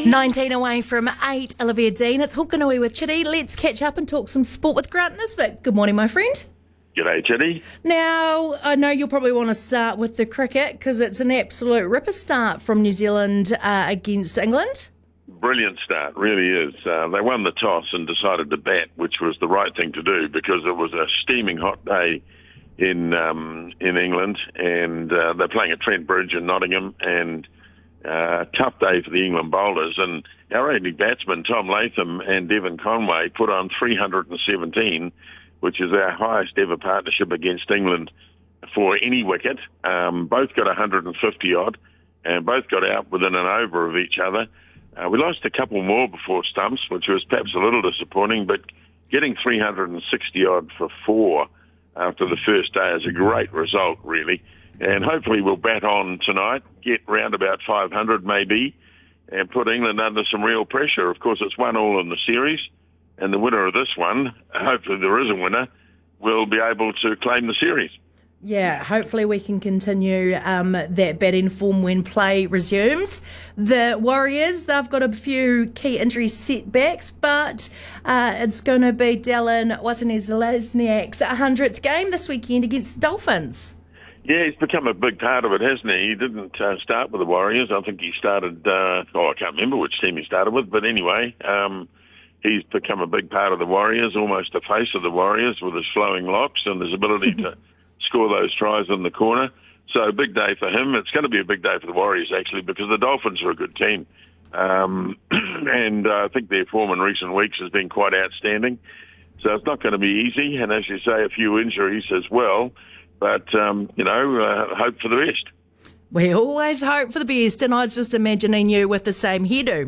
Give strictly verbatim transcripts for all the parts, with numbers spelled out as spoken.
nineteen away from eight, Olivia Dean. It's Hukanui with Chitty. Let's catch up and talk some sport with Grant Nisbet. Good morning, my friend. G'day, Chitty. Now, I know you'll probably want to start with the cricket because it's an absolute ripper start from New Zealand uh, against England. Brilliant start, really is. Uh, they won the toss and decided to bat, which was the right thing to do because it was a steaming hot day in um, in England, and uh, they're playing at Trent Bridge in Nottingham, and uh, tough day for the England bowlers. And our opening batsmen, Tom Latham and Devon Conway, put on three hundred seventeen, which is our highest ever partnership against England for any wicket. Um, both got one hundred fifty odd, and both got out within an over of each other. Uh, we lost a couple more before stumps, which was perhaps a little disappointing, but getting three hundred sixty odd for four after the first day is a great result, really. And hopefully we'll bat on tonight, get round about five hundred maybe, and put England under some real pressure. Of course, it's one all in the series, and the winner of this one, hopefully there is a winner, will be able to claim the series. Yeah, hopefully we can continue um, that batting form when play resumes. The Warriors, they've got a few key injury setbacks, but uh, it's going to be Dallin Watene-Zelezniak's one hundredth game this weekend against the Dolphins. Yeah, he's become a big part of it, hasn't he? He didn't uh, start with the Warriors. I think he started, uh, oh, I can't remember which team he started with, but anyway, um, he's become a big part of the Warriors, almost the face of the Warriors with his flowing locks and his ability to score those tries in the corner. So big day for him. It's going to be a big day for the Warriors, actually, because the Dolphins are a good team. Um, and uh, I think their form in recent weeks has been quite outstanding. So it's not going to be easy. And as you say, a few injuries as well. But, um, you know, uh, hope for the best. We always hope for the best. And I was just imagining you with the same hairdo.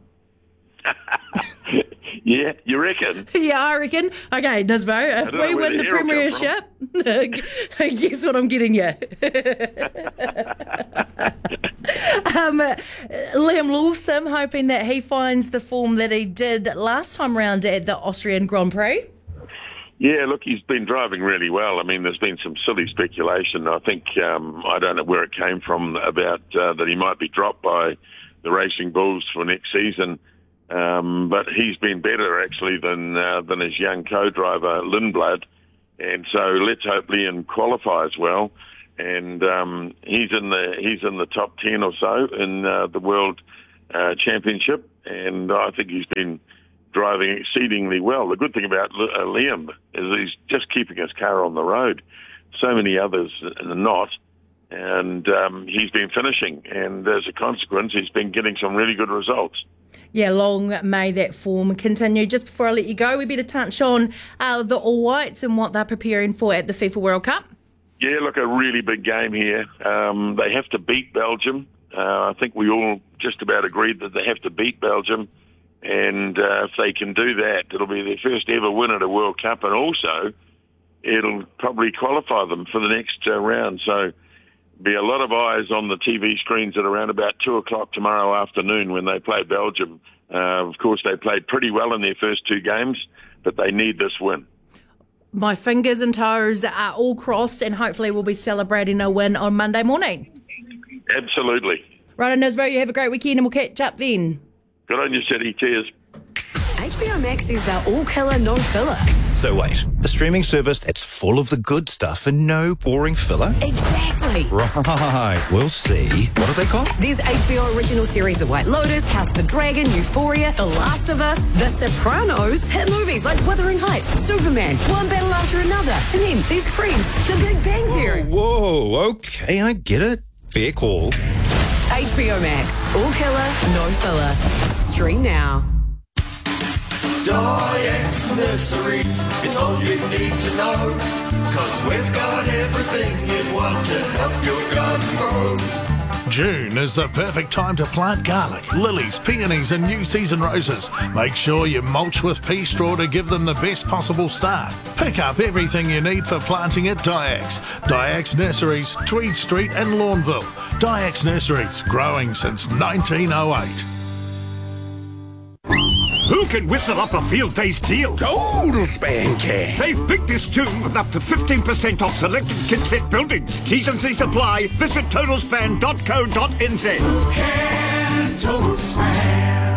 Yeah, you reckon? Yeah, I reckon. Okay, Nisbo, if we win the premiership, guess what I'm getting you? um, Liam Lawson, hoping that he finds the form that he did last time round at the Austrian Grand Prix. Yeah, look, he's been driving really well. I mean, there's been some silly speculation. I think, um, I don't know where it came from, about uh, that he might be dropped by the Racing Bulls for next season. Um, but he's been better, actually, than uh, than his young co-driver, Lindblad. And so let's hope Liam qualifies well. And um, he's in the he's in the top ten or so in uh, the World uh, Championship. And I think he's been driving exceedingly well. The good thing about uh, Liam is he's just keeping his car on the road. So many others are not. And um, he's been finishing. And as a consequence, he's been getting some really good results. Yeah, long may that form continue. Just before I let you go, we better touch on uh, the All Whites and what they're preparing for at the FIFA World Cup. Yeah, look, a really big game here. Um, they have to beat Belgium. Uh, I think we all just about agreed that they have to beat Belgium. And uh, if they can do that, it'll be their first ever win at a World Cup. And also, it'll probably qualify them for the next uh, round. So be a lot of eyes on the T V screens at around about two o'clock tomorrow afternoon when they play Belgium. Uh, of course, they played pretty well in their first two games, but they need this win. My fingers and toes are all crossed, and hopefully we'll be celebrating a win on Monday morning. Absolutely. Right, Nisbo, you have a great weekend, and we'll catch up then. Good on you, City. Cheers. H B O Max is their all-killer, no-filler. So wait, a streaming service that's full of the good stuff and no boring filler? Exactly. Right, we'll see. What are they called? There's H B O original series The White Lotus, House of the Dragon, Euphoria, The Last of Us, The Sopranos, hit movies like Wuthering Heights, Superman, One Battle After Another, and then there's Friends, The Big Bang Theory. Whoa, whoa, okay, I get it. Fair call. H B O Max, all-killer, no-filler. Stream now. Diex Nurseries, it's all you need to know, 'cause we've got everything you'd want to help your garden grow. June is the perfect time to plant garlic, lilies, peonies and new season roses. Make sure you mulch with pea straw to give them the best possible start. Pick up everything you need for planting at Diex. Diex Nurseries, Tweed Street and Lawnville. Diex Nurseries, growing since nineteen oh eight. Who can whistle up a field day's deal? Total span cash. Save big this June with up to fifteen percent off selected KidSet buildings. T's and C's apply. Visit total span dot co dot n z. Who can Total Span?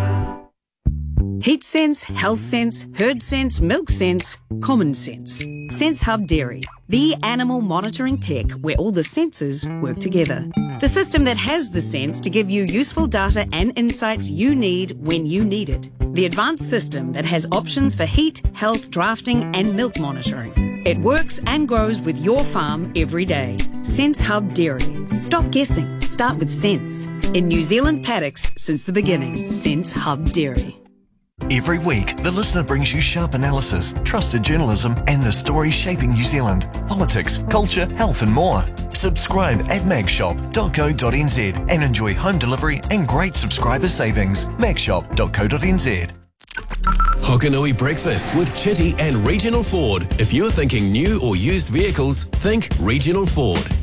Heat sense, health sense, herd sense, milk sense, common sense. Sense Hub Dairy, the animal monitoring tech where all the senses work together. The system that has the sense to give you useful data and insights you need when you need it. The advanced system that has options for heat, health, drafting and milk monitoring. It works and grows with your farm every day. Sense Hub Dairy. Stop guessing. Start with sense. In New Zealand paddocks since the beginning. Sense Hub Dairy. Every week, the listener brings you sharp analysis, trusted journalism, and the stories shaping New Zealand. Politics, culture, health, and more. Subscribe at magshop dot co dot n z and enjoy home delivery and great subscriber savings. magshop dot co dot n z. Hokanui Breakfast with Chitty and Regional Ford. If you're thinking new or used vehicles, think Regional Ford.